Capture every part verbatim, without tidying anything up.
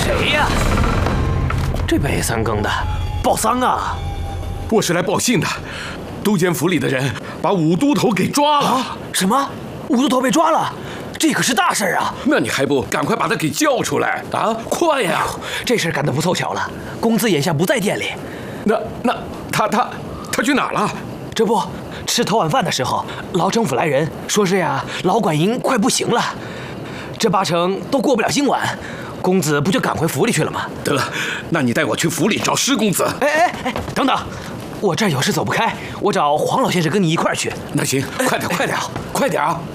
谁呀？这半夜三更的，报丧啊！ 我是来报信的。都监府里的人把武都头给抓了。 啊、什么？武都头被抓了？这可是大事啊！ 那你还不赶快把他给叫出来啊！快呀！ 哎、这事赶得不凑巧了，公子眼下不在店里。 那那他他他去哪儿了？ 这不，吃头晚饭的时候，老城府来人说是呀，老管营快不行了，这八成都过不了今晚。公子不就赶回府里去了吗？ 得了，那你带我去府里找施公子。 哎哎哎，等等，我这儿有事走不开，我找黄老先生跟你一块儿去。 那行，快点，快点，快点啊！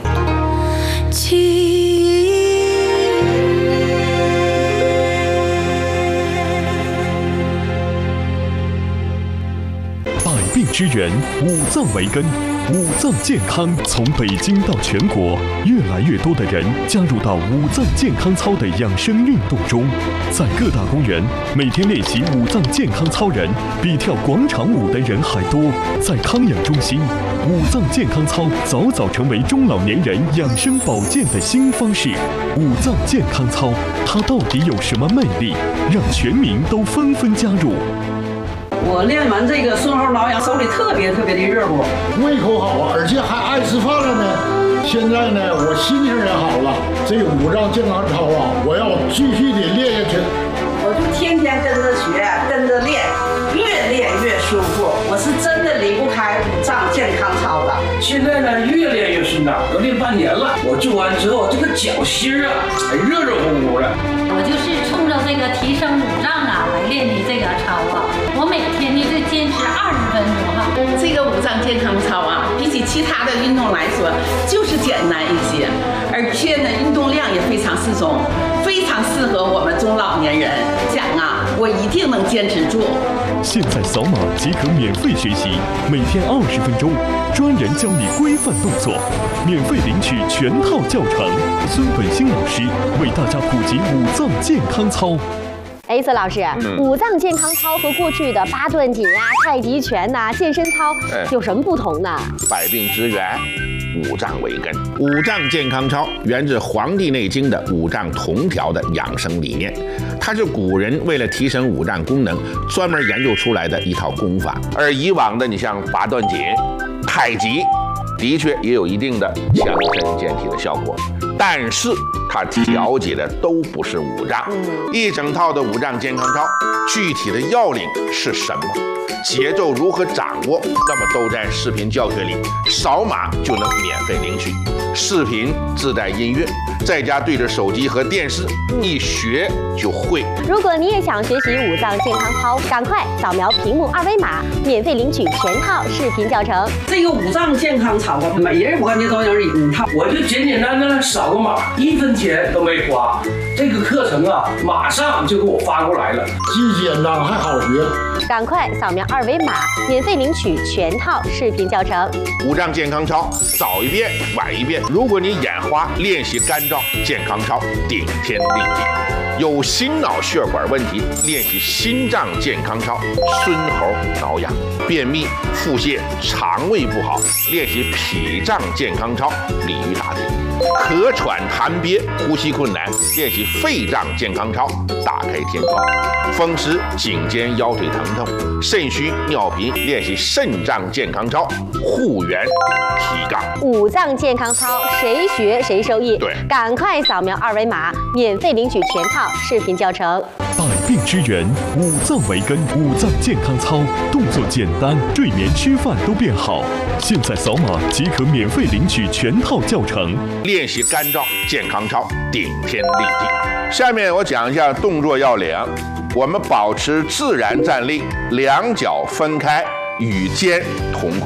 百病之源，五脏为根。五脏健康从北京到全国，越来越多的人加入到五脏健康操的养生运动中。在各大公园，每天练习五脏健康操人比跳广场舞的人还多。在康养中心，五脏健康操早早成为中老年人养生保健的新方式。五脏健康操，它到底有什么魅力，让全民都纷纷加入？ 我练完这个顺后挠痒，手里特别特别的热乎， 胃口好啊，而且还爱吃饭了呢。现在呢，我心情也好了。这个五脏健康操啊，我要继续的练下去。 我就天天跟着学，跟着练，越练越舒服。我是真的离不开五脏健康操的。 现在呢，越练越顺畅，都练半年了。我做完之后，这个脚心啊，还热热乎乎的。 我就是冲着这个提升五脏啊来练的这个操啊。我每天呢就坚持二十分钟哈。 这个五脏健康操啊，比起其他的运动来说，就是简单一些，而且呢运动量也非常适中，非常适合我们中老年人。讲啊，我一定能坚持住。 现在扫码即可免费学习，每天二十分钟，专人教你规范动作，免费领取全套教程。孙本兴老师为大家普及五脏健康操。 哎，孙老师，嗯、五脏健康操和过去的八段锦啊、太极拳呐、啊、健身操有什么不同呢？ 百病之源，五脏为根。五脏健康操源自《黄帝内经》的五脏同调的养生理念，它是古人为了提升五脏功能专门研究出来的一套功法。而以往的，你像八段锦、太极，的确也有一定的强身健体的效果，但是它调节的都不是五脏。一整套的五脏健康操，具体的要领是什么？节奏如何掌握？那么都在视频教学里，扫码就能免费领取。视频自带音乐，在家对着手机和电视，一学就会。 如果你也想学习五脏健康操，赶快扫描屏幕二维码，免费领取全套视频教程。 这个五脏健康操啊，每人我感觉都有一套。 我就简简单单的扫个码，一分钱都没花。这个课程啊，马上就给我发过来了， 既简单还好学。 赶快扫描二维码，免费领取全套视频教程。 五脏健康操，早一遍晚一遍。如果你眼花，练习干燥健康操，顶天立地。有心脑血管问题，练习心脏健康操，孙猴挠痒。便秘、腹泻、肠胃不好，练习脾脏健康操，鲤鱼打挺。咳喘痰憋、呼吸困难，练习肺脏健康操，打开天窗。风湿、颈肩、腰腿疼痛，肾虚、尿频，练习肾脏健康操，护元提杠。 五脏健康操，谁学谁受益。 对， 赶快扫描二维码，免费领取全套视频教程。 百病之源，五脏为根。五脏健康操，动作简单，睡眠、吃饭都变好。现在扫码即可免费领取全套教程。 练习干燥健康操，顶天立地。下面我讲一下动作要领。我们保持自然站立，两脚分开，与肩同宽。